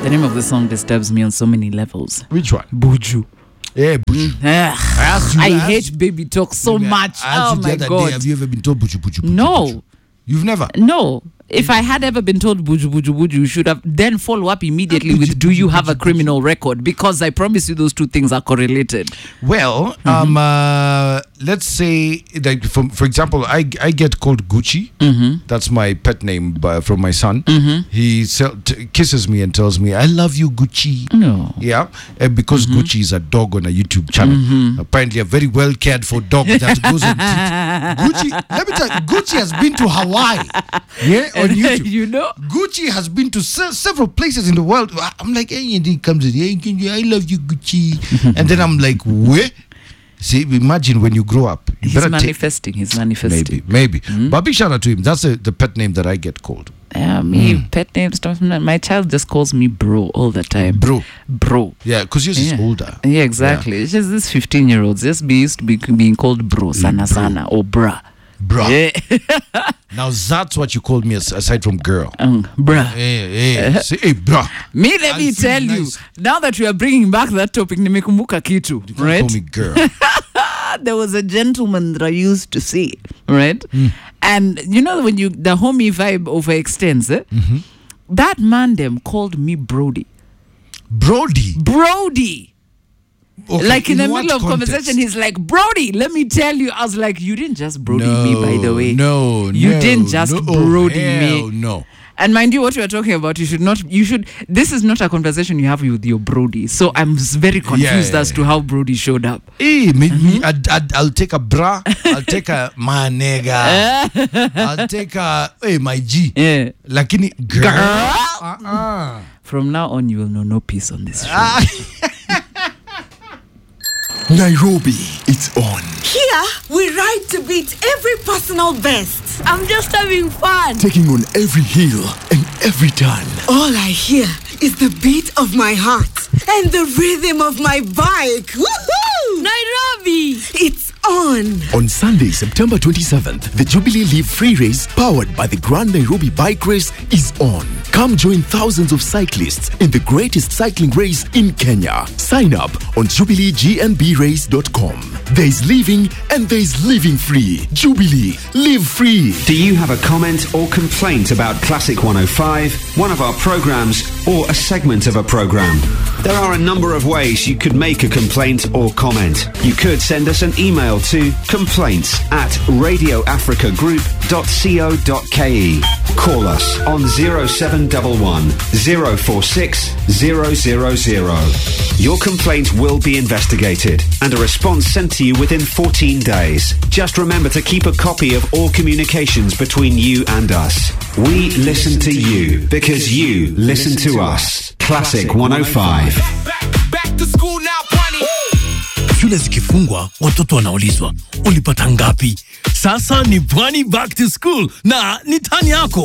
The name of the song disturbs me on so many levels. Which one? Buju. Yeah, Buju. I hate baby talk so much. Oh my God. Have you ever been told Buju? No. You've never? No. If I had ever been told buju, you should have then follow up immediately with do you have a criminal record? Because I promise you those two things are correlated. Well, let's say that for example, I get called Gucci. That's my pet name from my son. He kisses me and tells me, "I love you, Gucci." No. Yeah, because Gucci is a dog on a YouTube channel. Apparently, a very well cared for dog that goes and Gucci. Let me tell you, Gucci has been to Hawaii. Yeah. On YouTube. You know, Gucci has been to several places in the world. I'm like, hey, and he comes in, hey, I love you, Gucci. And then I'm like, where? See, imagine when you grow up. He's manifesting. Maybe. But big shout out to him. That's the pet name that I get called. Pet name stuff. My child just calls me bro all the time. Bro. Yeah, because yours is older. Yeah, exactly. Yeah. It's just this 15-year-olds just used to be being called bro, sana, or bra. Yeah. Now that's what you called me aside from girl. Bruh. Say, hey, bruh. Let me tell you. Now that we are bringing back that topic, nimekumbuka kitu, right? Call me girl. There was a gentleman that I used to see, right? And you know when the homie vibe overextends, that man them called me Brody. Okay, like in the middle of conversation, he's like, Brody, let me tell you. I was like, you didn't just Brody me, by the way. You didn't just Brody me. No. And mind you, what you are talking about, this is not a conversation you have with your Brody. So I'm very confused as to how Brody showed up. Hey, I'll take a bra, I'll take a my nigga, I'll take a, hey, my G. Yeah. Lakini, girl. From now on, you will know no peace on this show. Nairobi, it's on. Here, we ride to beat every personal best. I'm just having fun. Taking on every hill and every turn. All I hear is the beat of my heart and the rhythm of my bike. Woohoo! Nairobi, it's on. On Sunday, September 27th, the Jubilee Live Free Race, powered by the Grand Nairobi Bike Race, is on. Come join thousands of cyclists in the greatest cycling race in Kenya. Sign up on jubileegnbrace.com. There is living and there is living free. Jubilee, live free. Do you have a comment or complaint about Classic 105, one of our programs, or a segment of a program? There are a number of ways you could make a complaint or comment. You could send us an email to complaints@radioafricagroup.co.ke. Call us on 0711 046 000. Your complaint will be investigated and a response sent to you within 14 days. Just remember to keep a copy of all communications between you and us. We listen to you because you listen to us. Classic 105. Back to school now, Pwani. Shule zikifungwa, watoto wanaulizwa, ulipata ngapi? Sasa ni Pwani back to school na ni tani yako.